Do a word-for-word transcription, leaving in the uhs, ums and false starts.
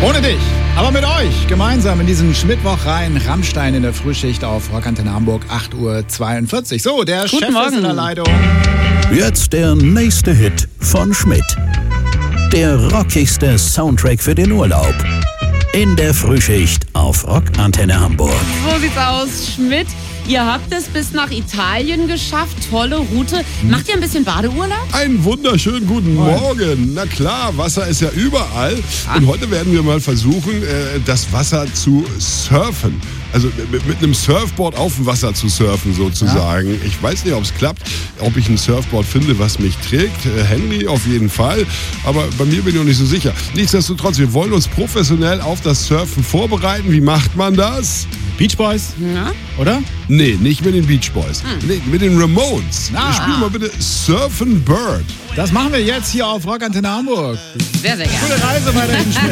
Ohne dich, aber mit euch gemeinsam in diesen Schmittwoch rein. Rammstein in der Frühschicht auf Rockantenne Hamburg, acht Uhr zweiundvierzig. So, der Guten Chef Morgen. ist in der Leitung. Jetzt der nächste Hit von Schmidt. Der rockigste Soundtrack für den Urlaub. In der Frühschicht auf Rockantenne Hamburg. So sieht's aus, Schmidt. Ihr habt es bis nach Italien geschafft. Tolle Route. Macht ihr ein bisschen Badeurlaub? Einen wunderschönen guten Morgen. Na klar, Wasser ist ja überall. Und heute werden wir mal versuchen, äh, das Wasser zu surfen. Also mit, mit einem Surfboard auf dem Wasser zu surfen sozusagen. Ja. Ich weiß nicht, ob es klappt, ob ich ein Surfboard finde, was mich trägt. Äh, Henry auf jeden Fall. Aber bei mir bin ich noch nicht so sicher. Nichtsdestotrotz, wir wollen uns professionell auf das Surfen vorbereiten. Wie macht man das? Beach Boys, Ja. oder? Nee, nicht mit den Beach Boys. Hm. Nee, mit den Ramones. Ah. Spiel mal bitte Surf'n Bird. Das machen wir jetzt hier auf Rockantenne Hamburg. Sehr, sehr gerne. Gute Reise weiterhin, Schmidt.